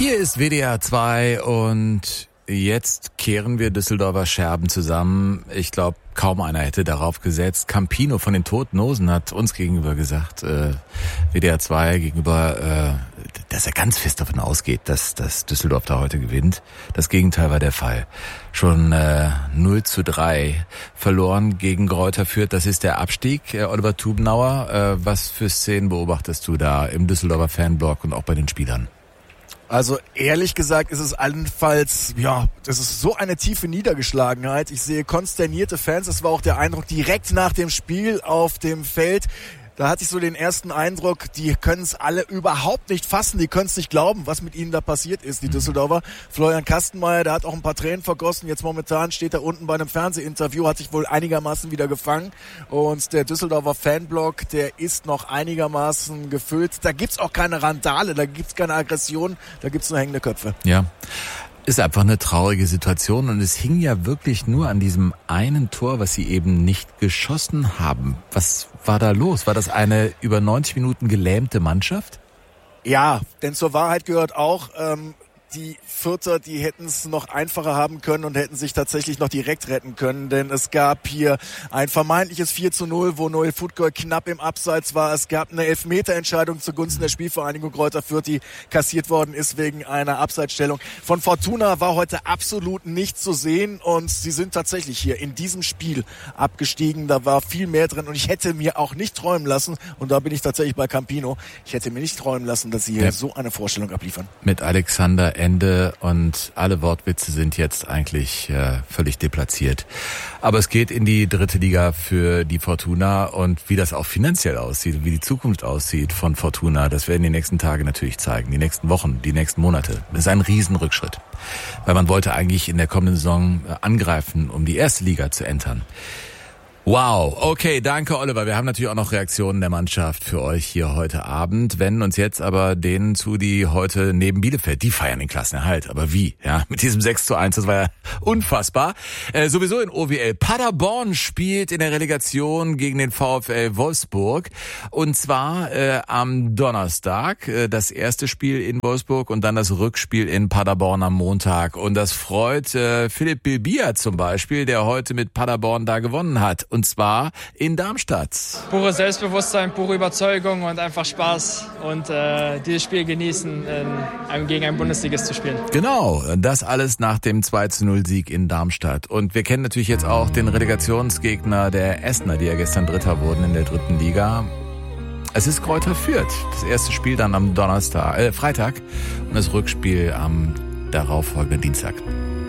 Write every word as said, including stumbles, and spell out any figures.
Hier ist W D R zwei und jetzt kehren wir Düsseldorfer Scherben zusammen. Ich glaube, kaum einer hätte darauf gesetzt. Campino von den Toten Hosen hat uns gegenüber gesagt, äh, W D R zwei gegenüber, äh, dass er ganz fest davon ausgeht, dass, dass Düsseldorf da heute gewinnt. Das Gegenteil war der Fall. Schon äh, null zu drei verloren gegen Greuther Fürth. Das ist der Abstieg. Äh, Oliver Tubenauer, äh, was für Szenen beobachtest du da im Düsseldorfer Fanblock und auch bei den Spielern? Also ehrlich gesagt ist es allenfalls, ja, das ist so eine tiefe Niedergeschlagenheit. Ich sehe konsternierte Fans. Das war auch der Eindruck direkt nach dem Spiel auf dem Feld. Da hatte ich so den ersten Eindruck, die können es alle überhaupt nicht fassen, die können es nicht glauben, was mit ihnen da passiert ist, die Düsseldorfer. Florian Kastenmeier, der hat auch ein paar Tränen vergossen, jetzt momentan steht er unten bei einem Fernsehinterview, hat sich wohl einigermaßen wieder gefangen und der Düsseldorfer Fanblock, der ist noch einigermaßen gefüllt. Da gibt's auch keine Randale, da gibt's keine Aggression, da gibt's nur hängende Köpfe. Ja. Ist einfach eine traurige Situation und es hing ja wirklich nur an diesem einen Tor, was sie eben nicht geschossen haben. Was war da los? War das eine über neunzig Minuten gelähmte Mannschaft? Ja, denn zur Wahrheit gehört auch, ähm, die Fürther, die hätten es noch einfacher haben können und hätten sich tatsächlich noch direkt retten können, denn es gab hier ein vermeintliches vier zu null, wo Noel Futgol knapp im Abseits war. Es gab eine Elfmeterentscheidung zugunsten der Spielvereinigung Greuther Fürth, die kassiert worden ist wegen einer Abseitsstellung. Von Fortuna war heute absolut nichts zu sehen und sie sind tatsächlich hier in diesem Spiel abgestiegen. Da war viel mehr drin und ich hätte mir auch nicht träumen lassen, und da bin ich tatsächlich bei Campino, ich hätte mir nicht träumen lassen, dass sie hier ja. so eine Vorstellung abliefern. Mit Alexander Ende und alle Wortwitze sind jetzt eigentlich äh, völlig deplatziert. Aber es geht in die dritte Liga für die Fortuna und wie das auch finanziell aussieht, wie die Zukunft aussieht von Fortuna, das werden die nächsten Tage natürlich zeigen, die nächsten Wochen, die nächsten Monate. Das ist ein Riesenrückschritt, weil man wollte eigentlich in der kommenden Saison angreifen, um die erste Liga zu entern. Wow, okay, danke Oliver. Wir haben natürlich auch noch Reaktionen der Mannschaft für euch hier heute Abend, wenden uns jetzt aber denen zu, die heute neben Bielefeld, die feiern den Klassenerhalt, aber wie? Ja, mit diesem sechs zu eins, das war ja unfassbar. Äh, sowieso in O W L. Paderborn spielt in der Relegation gegen den VfL Wolfsburg und zwar äh, am Donnerstag äh, das erste Spiel in Wolfsburg und dann das Rückspiel in Paderborn am Montag und das freut äh, Philipp Bilbia zum Beispiel, der heute mit Paderborn da gewonnen hat. Und zwar in Darmstadt. Pure Selbstbewusstsein, pure Überzeugung und einfach Spaß und äh, dieses Spiel genießen, in, gegen einen Bundesligist zu spielen. Genau, das alles nach dem zwei zu null Sieg in Darmstadt. Und wir kennen natürlich jetzt auch den Relegationsgegner der Essener, die ja gestern Dritter wurden in der dritten Liga. Es ist Greuther Fürth. Das erste Spiel dann am Donnerstag, äh, Freitag und das Rückspiel am darauffolgenden Dienstag.